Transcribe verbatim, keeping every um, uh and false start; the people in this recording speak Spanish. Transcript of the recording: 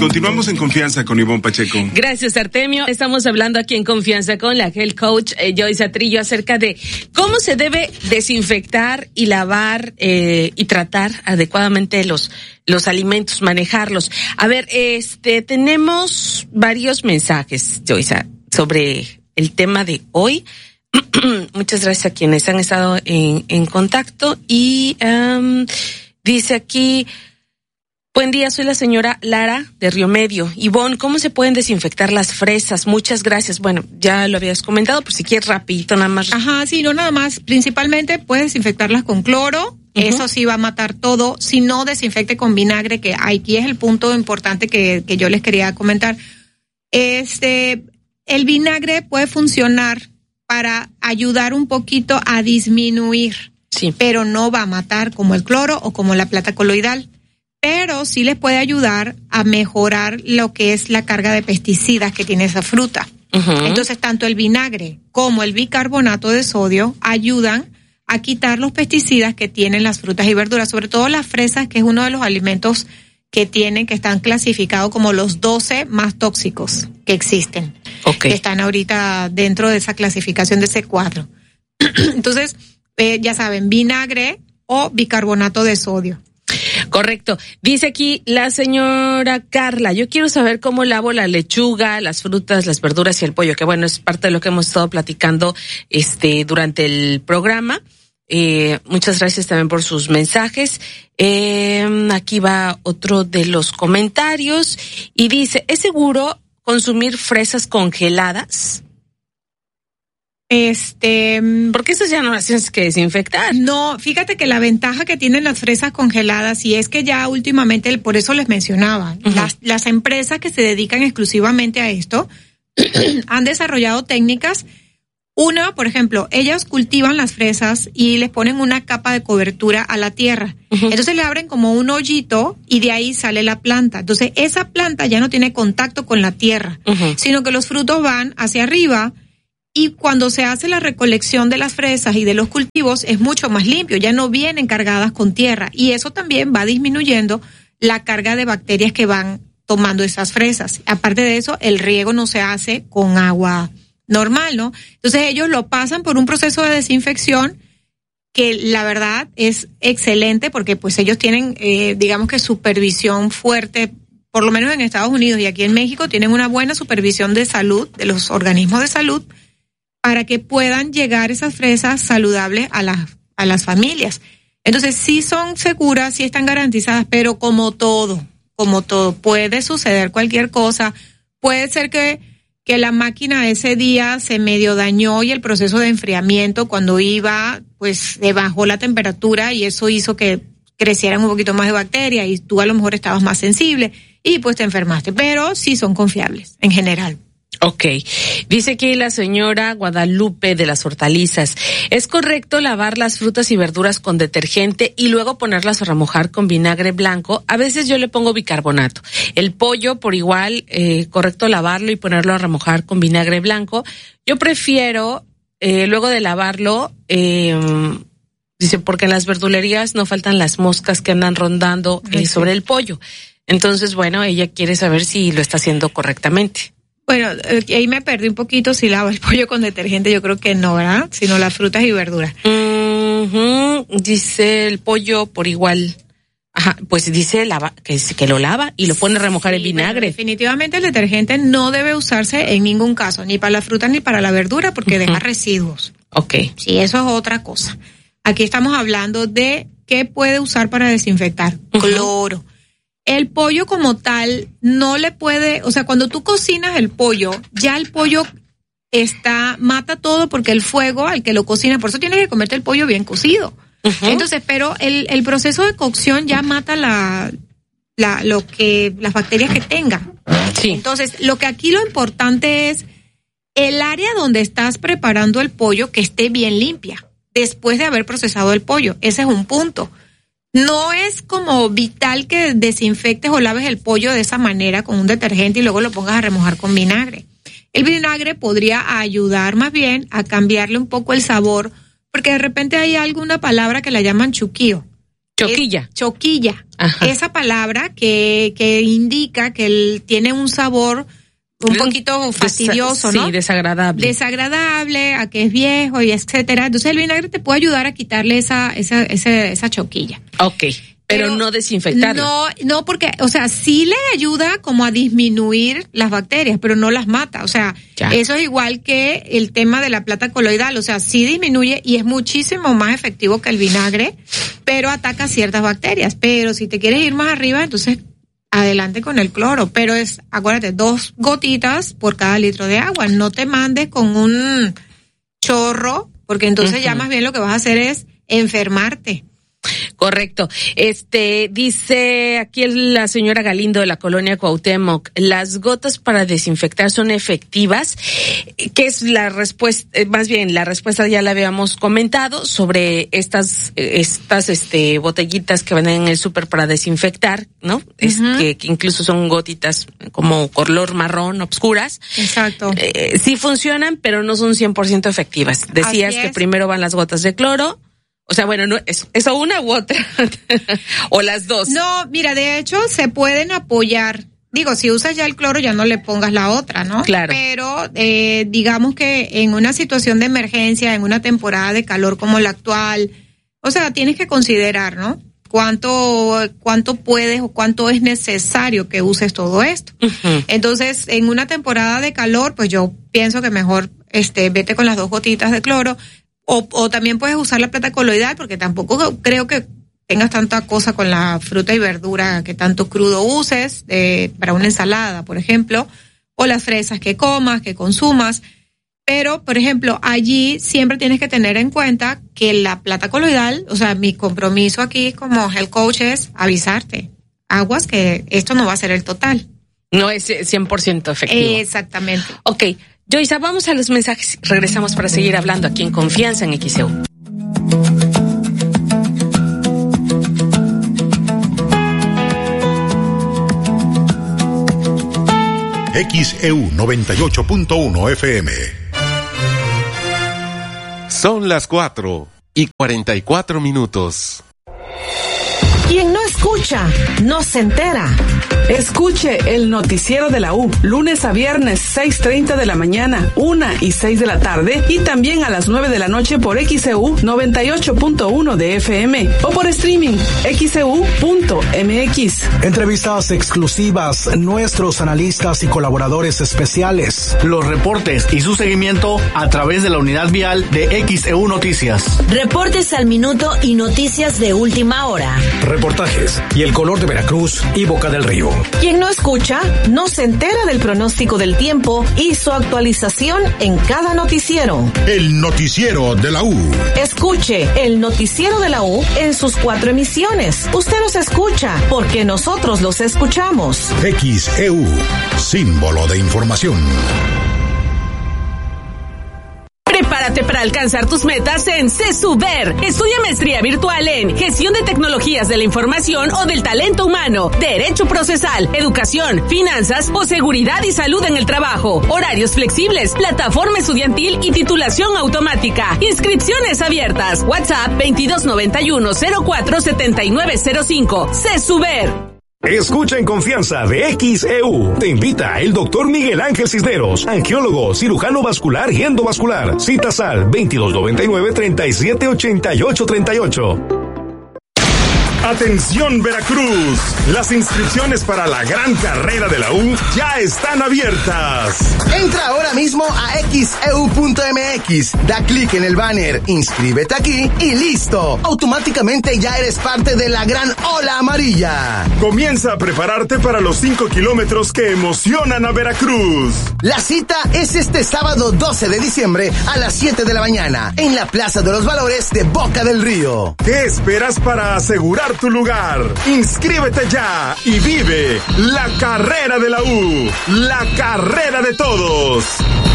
Continuamos en Confianza con Ivonne Pacheco. Gracias, Artemio. Estamos hablando aquí en Confianza con la health coach eh, Joyce Atrillo acerca de cómo se debe desinfectar y lavar eh, y tratar adecuadamente los los alimentos, manejarlos. A ver, este tenemos varios mensajes, Joyce, sobre el tema de hoy. Muchas gracias a quienes han estado en, en contacto y um, dice aquí: buen día, soy la señora Lara de Río Medio. Ivonne, ¿cómo se pueden desinfectar las fresas? Muchas gracias. Bueno, ya lo habías comentado, pero si quieres rapidito nada más. Ajá, sí, no nada más. Principalmente puedes desinfectarlas con cloro. Uh-huh. Eso sí va a matar todo. Si no, desinfecte con vinagre, que aquí es el punto importante que, que yo les quería comentar. Este, el vinagre puede funcionar para ayudar un poquito a disminuir, sí, pero no va a matar como el cloro o como la plata coloidal. Pero sí les puede ayudar a mejorar lo que es la carga de pesticidas que tiene esa fruta. Uh-huh. Entonces, tanto el vinagre como el bicarbonato de sodio ayudan a quitar los pesticidas que tienen las frutas y verduras, sobre todo las fresas, que es uno de los alimentos que tienen, que están clasificados como los doce más tóxicos que existen. Okay. Que están ahorita dentro de esa clasificación de ese cuadro. Entonces, eh, ya saben, vinagre o bicarbonato de sodio. Correcto. Dice aquí la señora Carla: yo quiero saber cómo lavo la lechuga, las frutas, las verduras y el pollo, que bueno, es parte de lo que hemos estado platicando este durante el programa. Eh, muchas gracias también por sus mensajes. Eh, aquí va otro de los comentarios y dice: ¿es seguro consumir fresas congeladas? Este, porque esas ya no las tienes que desinfectar. No, fíjate que la ventaja que tienen las fresas congeladas, y es que ya últimamente, por eso les mencionaba, uh-huh. las, las empresas que se dedican exclusivamente a esto han desarrollado técnicas. Una, por ejemplo, ellas cultivan las fresas y les ponen una capa de cobertura a la tierra. Uh-huh. Entonces le abren como un hoyito y de ahí sale la planta. Entonces esa planta ya no tiene contacto con la tierra, uh-huh. sino que los frutos van hacia arriba. Y cuando se hace la recolección de las fresas y de los cultivos es mucho más limpio, ya no vienen cargadas con tierra, y eso también va disminuyendo la carga de bacterias que van tomando esas fresas. Aparte de eso, el riego no se hace con agua normal, ¿no? Entonces ellos lo pasan por un proceso de desinfección que la verdad es excelente, porque pues ellos tienen, eh, digamos que supervisión fuerte, por lo menos en Estados Unidos y aquí en México tienen una buena supervisión de salud, de los organismos de salud, para que puedan llegar esas fresas saludables a las a las familias. Entonces, sí son seguras, sí están garantizadas, pero como todo, como todo, puede suceder cualquier cosa. Puede ser que, que la máquina ese día se medio dañó y el proceso de enfriamiento cuando iba, pues se bajó la temperatura y eso hizo que crecieran un poquito más de bacterias y tú a lo mejor estabas más sensible y pues te enfermaste, pero sí son confiables en general. Ok. Dice aquí la señora Guadalupe de las hortalizas: ¿es correcto lavar las frutas y verduras con detergente y luego ponerlas a remojar con vinagre blanco? A veces yo le pongo bicarbonato. El pollo, por igual, eh, correcto lavarlo y ponerlo a remojar con vinagre blanco. Yo prefiero, eh, luego de lavarlo, eh, dice, porque en las verdulerías no faltan las moscas que andan rondando eh, sobre el pollo. Entonces, bueno, ella quiere saber si lo está haciendo correctamente. Bueno, ahí me perdí un poquito. Si lavo el pollo con detergente, yo creo que no, ¿verdad? Sino las frutas y verduras. Uh-huh. Dice el pollo por igual. Ajá, pues dice lava, que, que lo lava y lo pone a remojar sí, en vinagre. Bueno, definitivamente el detergente no debe usarse en ningún caso, ni para la fruta ni para la verdura, porque uh-huh. deja residuos. Ok. Sí, eso es otra cosa. Aquí estamos hablando de qué puede usar para desinfectar. Uh-huh. Cloro. El pollo como tal no le puede, o sea, cuando tú cocinas el pollo, ya el pollo está, mata todo porque el fuego al que lo cocina, por eso tienes que comerte el pollo bien cocido. Uh-huh. Entonces, pero el, el proceso de cocción ya mata la, la, lo que, las bacterias que tenga. Sí. Entonces, lo que aquí lo importante es el área donde estás preparando el pollo que esté bien limpia después de haber procesado el pollo. Ese es un punto. No es como vital que desinfectes o laves el pollo de esa manera con un detergente y luego lo pongas a remojar con vinagre. El vinagre podría ayudar más bien a cambiarle un poco el sabor, porque de repente hay alguna palabra que la llaman chuquío. Choquilla. Es choquilla. Ajá. Esa palabra que, que indica que él tiene un sabor un poquito fastidioso, Desa- ¿no? Sí, desagradable. Desagradable, a que es viejo y etcétera. Entonces el vinagre te puede ayudar a quitarle esa, esa, esa, esa choquilla. Ok. Pero, pero no desinfectarlo. No, no, porque, o sea, sí le ayuda como a disminuir las bacterias, pero no las mata. O sea, ya. Eso es igual que el tema de la plata coloidal. O sea, sí disminuye y es muchísimo más efectivo que el vinagre, pero ataca ciertas bacterias. Pero si te quieres ir más arriba, entonces adelante con el cloro. Pero es, acuérdate, dos gotitas por cada litro de agua. No te mandes con un chorro, porque entonces uh-huh. ya más bien lo que vas a hacer es enfermarte. Correcto. Este, dice aquí la señora Galindo de la colonia Cuauhtémoc, las gotas para desinfectar son efectivas. ¿Qué es la respuesta? Más bien, la respuesta ya la habíamos comentado sobre estas, estas, este, botellitas que venden en el súper para desinfectar, ¿no? Uh-huh. Es que, que incluso son gotitas como color marrón, obscuras. Exacto. Eh, sí funcionan, pero no son cien por ciento efectivas. Decías que primero van las gotas de cloro. O sea, bueno, no es eso una u otra o las dos. No, mira, de hecho se pueden apoyar. Digo, si usas ya el cloro ya no le pongas la otra, ¿no? Claro. Pero eh, digamos que en una situación de emergencia, en una temporada de calor como la actual, o sea, tienes que considerar, ¿no? Cuánto cuánto puedes o cuánto es necesario que uses todo esto. Uh-huh. Entonces, en una temporada de calor, pues yo pienso que mejor este vete con las dos gotitas de cloro. O, o también puedes usar la plata coloidal, porque tampoco creo que tengas tanta cosa con la fruta y verdura que tanto crudo uses, eh, para una ensalada, por ejemplo, o las fresas que comas, que consumas. Pero, por ejemplo, allí siempre tienes que tener en cuenta que la plata coloidal, o sea, mi compromiso aquí como health coach es avisarte, aguas que esto no va a ser el total. No es cien por ciento efectivo. Exactamente. Ok. Joyce, vamos a los mensajes. Regresamos para seguir hablando aquí en Confianza en X E U. X E U noventa y ocho punto uno F M. Son las cuatro y cuarenta y cuatro minutos. Quien no escucha, no se entera. Escuche el noticiero de la U, lunes a viernes, seis treinta de la mañana, una y seis de la tarde, y también a las nueve de la noche por X E U noventa y ocho punto uno de F M, o por streaming, x e u punto m x. Entrevistas exclusivas, nuestros analistas y colaboradores especiales. Los reportes y su seguimiento a través de la unidad vial de X E U Noticias. Reportes al minuto y noticias de última hora. Reportajes y el color de Veracruz y Boca del Río. Quien no escucha, no se entera del pronóstico del tiempo y su actualización en cada noticiero. El noticiero de la U. Escuche el noticiero de la U en sus cuatro emisiones. Usted los escucha porque nosotros los escuchamos. X E U, símbolo de información. Prepárate para alcanzar tus metas en CESUBER. Estudia maestría virtual en Gestión de Tecnologías de la Información o del Talento Humano, Derecho Procesal, Educación, Finanzas o Seguridad y Salud en el Trabajo. Horarios flexibles, plataforma estudiantil y titulación automática. Inscripciones abiertas. WhatsApp veintidós noventa y uno cero cuatro setenta y nueve cero cinco. CESUBER. Escucha en Confianza de X E U. Te invita el doctor Miguel Ángel Cisneros, angiólogo, cirujano vascular y endovascular. Citas al veintidós noventa y nueve treinta y siete ochenta y ocho treinta y ocho. Atención Veracruz, las inscripciones para la gran carrera de la U ya están abiertas. Entra ahora mismo a x e u punto m x, da clic en el banner, inscríbete aquí y listo. Automáticamente ya eres parte de la gran ola amarilla. Comienza a prepararte para los cinco kilómetros que emocionan a Veracruz. La cita es este sábado doce de diciembre a las siete de la mañana en la Plaza de los Valores de Boca del Río. ¿Qué esperas para asegurar tu lugar? Inscríbete ya y vive la carrera de la U, la carrera de todos.